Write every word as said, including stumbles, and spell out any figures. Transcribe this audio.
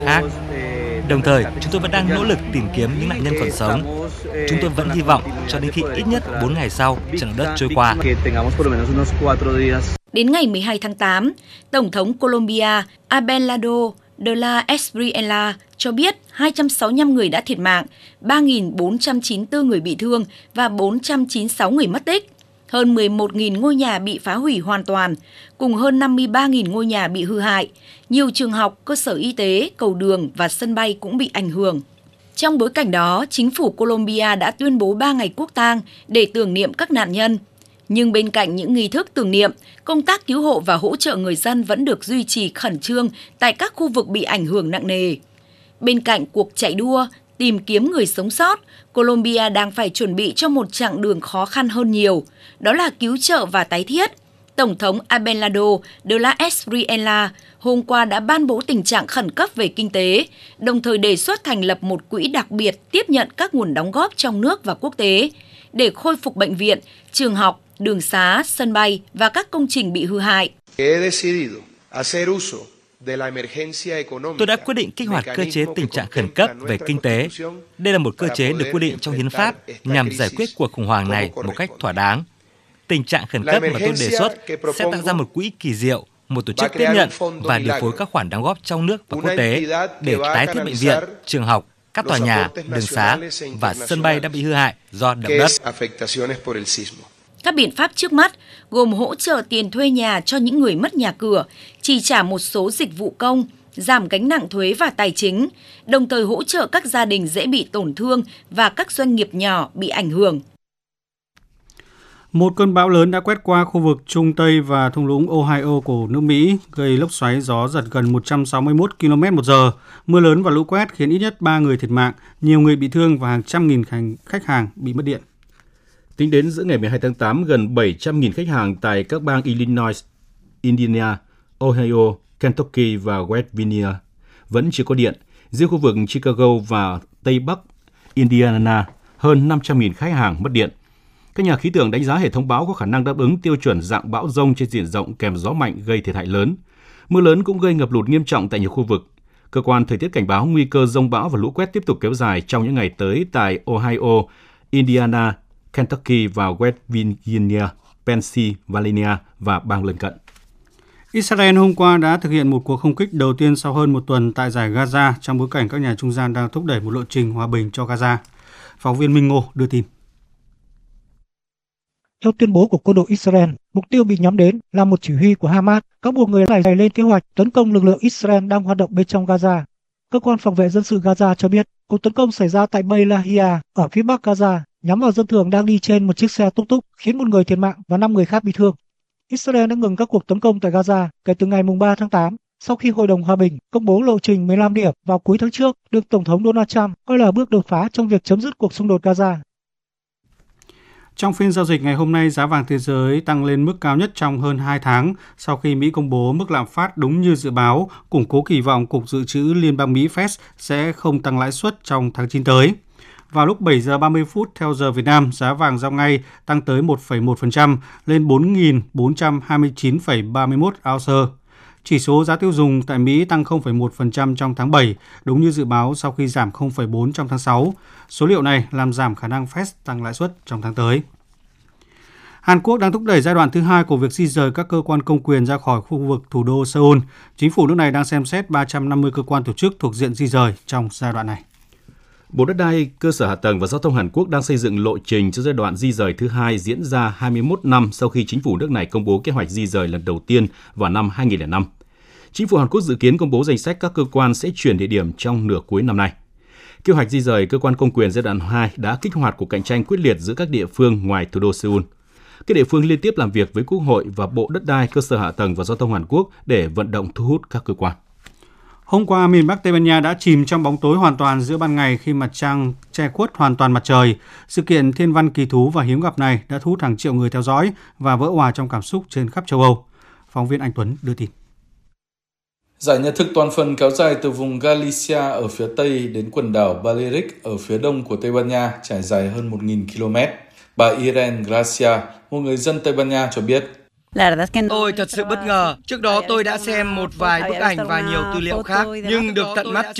khác. Đồng thời, chúng tôi vẫn đang nỗ lực tìm kiếm những nạn nhân còn sống. Chúng tôi vẫn hy vọng cho đến khi ít nhất bốn ngày sau trận động đất trôi qua. Đến ngày mười hai tháng tám, Tổng thống Colombia Abelardo de la Espriella cho biết hai trăm sáu mươi lăm người đã thiệt mạng, ba nghìn bốn trăm chín mươi tư người bị thương và bốn trăm chín mươi sáu người mất tích. Hơn mười một nghìn ngôi nhà bị phá hủy hoàn toàn, cùng hơn năm mươi ba nghìn ngôi nhà bị hư hại. Nhiều trường học, cơ sở y tế, cầu đường và sân bay cũng bị ảnh hưởng. Trong bối cảnh đó, chính phủ Colombia đã tuyên bố ba ngày quốc tang để tưởng niệm các nạn nhân. Nhưng bên cạnh những nghi thức tưởng niệm, công tác cứu hộ và hỗ trợ người dân vẫn được duy trì khẩn trương tại các khu vực bị ảnh hưởng nặng nề. Bên cạnh cuộc chạy đua, tìm kiếm người sống sót, Colombia đang phải chuẩn bị cho một chặng đường khó khăn hơn nhiều, đó là cứu trợ và tái thiết. Tổng thống Abelardo de la Espriella hôm qua đã ban bố tình trạng khẩn cấp về kinh tế, đồng thời đề xuất thành lập một quỹ đặc biệt tiếp nhận các nguồn đóng góp trong nước và quốc tế để khôi phục bệnh viện, trường học, đường xá, sân bay và các công trình bị hư hại. Tôi đã quyết định kích hoạt cơ chế tình trạng khẩn cấp về kinh tế. Đây là một cơ chế được quy định trong hiến pháp nhằm giải quyết cuộc khủng hoảng này một cách thỏa đáng. Tình trạng khẩn cấp mà tôi đề xuất sẽ tạo ra một quỹ kỳ diệu, một tổ chức tiếp nhận và điều phối các khoản đóng góp trong nước và quốc tế để tái thiết bệnh viện, trường học, các tòa nhà, đường xá và sân bay đã bị hư hại do động đất. Các biện pháp trước mắt gồm hỗ trợ tiền thuê nhà cho những người mất nhà cửa, chi trả một số dịch vụ công, giảm gánh nặng thuế và tài chính, đồng thời hỗ trợ các gia đình dễ bị tổn thương và các doanh nghiệp nhỏ bị ảnh hưởng. Một cơn bão lớn đã quét qua khu vực Trung Tây và thung lũng Ohio của nước Mỹ, gây lốc xoáy gió giật gần một trăm sáu mươi mốt ki lô mét một giờ. Mưa lớn và lũ quét khiến ít nhất ba người thiệt mạng, nhiều người bị thương và hàng trăm nghìn khách hàng bị mất điện. Tính đến giữa ngày mười hai tháng tám, gần bảy trăm nghìn khách hàng tại các bang Illinois, Indiana, Ohio, Kentucky và West Virginia vẫn chưa có điện. Riêng khu vực Chicago và Tây Bắc Indiana, hơn năm trăm nghìn khách hàng mất điện. Các nhà khí tượng đánh giá hệ thống bão có khả năng đáp ứng tiêu chuẩn dạng bão dông trên diện rộng kèm gió mạnh gây thiệt hại lớn. Mưa lớn cũng gây ngập lụt nghiêm trọng tại nhiều khu vực. Cơ quan thời tiết cảnh báo nguy cơ dông bão và lũ quét tiếp tục kéo dài trong những ngày tới tại Ohio, Indiana, Kentucky và West Virginia, Pennsylvania và bang lân cận. Israel hôm qua đã thực hiện một cuộc không kích đầu tiên sau hơn một tuần tại giải Gaza trong bối cảnh các nhà trung gian đang thúc đẩy một lộ trình hòa bình cho Gaza. Phóng viên Minh Ngô đưa tin. Theo tuyên bố của quân đội Israel, mục tiêu bị nhắm đến là một chỉ huy của Hamas, các buộc người này lên kế hoạch tấn công lực lượng Israel đang hoạt động bên trong Gaza. Cơ quan phòng vệ dân sự Gaza cho biết, cuộc tấn công xảy ra tại Beit Lahia ở phía bắc Gaza, nhắm vào dân thường đang đi trên một chiếc xe túc túc, khiến một người thiệt mạng và năm người khác bị thương. Israel đã ngừng các cuộc tấn công tại Gaza kể từ ngày ba tháng tám, sau khi Hội đồng Hòa bình công bố lộ trình mười lăm điểm vào cuối tháng trước, được Tổng thống Donald Trump coi là bước đột phá trong việc chấm dứt cuộc xung đột Gaza. Trong phiên giao dịch ngày hôm nay, giá vàng thế giới tăng lên mức cao nhất trong hơn hai tháng sau khi Mỹ công bố mức lạm phát đúng như dự báo, củng cố kỳ vọng Cục Dự trữ Liên bang Mỹ Fed sẽ không tăng lãi suất trong tháng chín tới. Vào lúc bảy giờ ba mươi phút theo giờ Việt Nam, giá vàng giao ngay tăng tới một phẩy một phần trăm lên bốn nghìn bốn trăm hai mươi chín phẩy ba mươi mốt ounce. Chỉ số giá tiêu dùng tại Mỹ tăng không phẩy một phần trăm trong tháng bảy, đúng như dự báo sau khi giảm không phẩy bốn trong tháng sáu. Số liệu này làm giảm khả năng Fed tăng lãi suất trong tháng tới. Hàn Quốc đang thúc đẩy giai đoạn thứ hai của việc di rời các cơ quan công quyền ra khỏi khu vực thủ đô Seoul. Chính phủ nước này đang xem xét ba trăm năm mươi cơ quan tổ chức thuộc diện di rời trong giai đoạn này. Bộ Đất đai, Cơ sở Hạ tầng và Giao thông Hàn Quốc đang xây dựng lộ trình cho giai đoạn di rời thứ hai diễn ra hai mươi mốt năm sau khi chính phủ nước này công bố kế hoạch di rời lần đầu tiên vào năm hai nghìn lẻ năm. Chính phủ Hàn Quốc dự kiến công bố danh sách các cơ quan sẽ chuyển địa điểm trong nửa cuối năm nay. Kế hoạch di rời cơ quan công quyền giai đoạn hai đã kích hoạt cuộc cạnh tranh quyết liệt giữa các địa phương ngoài thủ đô Seoul. Các địa phương liên tiếp làm việc với Quốc hội và Bộ Đất đai, Cơ sở Hạ tầng và Giao thông Hàn Quốc để vận động thu hút các cơ quan. Hôm qua, miền Bắc Tây Ban Nha đã chìm trong bóng tối hoàn toàn giữa ban ngày khi mặt trăng che khuất hoàn toàn mặt trời. Sự kiện thiên văn kỳ thú và hiếm gặp này đã thu hút hàng triệu người theo dõi và vỡ òa trong cảm xúc trên khắp châu Âu. Phóng viên Anh Tuấn đưa tin. Giải nhật thực toàn phần kéo dài từ vùng Galicia ở phía Tây đến quần đảo Balearic ở phía đông của Tây Ban Nha, trải dài hơn một nghìn ki lô mét. Bà Irene Gracia, một người dân Tây Ban Nha cho biết. Tôi thật sự bất ngờ. Trước đó tôi đã xem một vài bức ảnh và nhiều tư liệu khác, nhưng được tận mắt